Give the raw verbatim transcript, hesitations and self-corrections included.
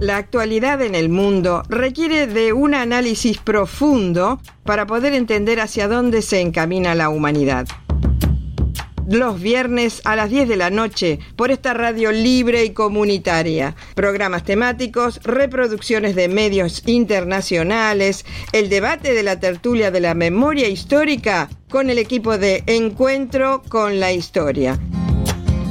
La actualidad en el mundo requiere de un análisis profundo para poder entender hacia dónde se encamina la humanidad. Los viernes a las diez de la noche por esta radio libre y comunitaria. Programas temáticos, reproducciones de medios internacionales, el debate de la tertulia de la memoria histórica con el equipo de Encuentro con la Historia.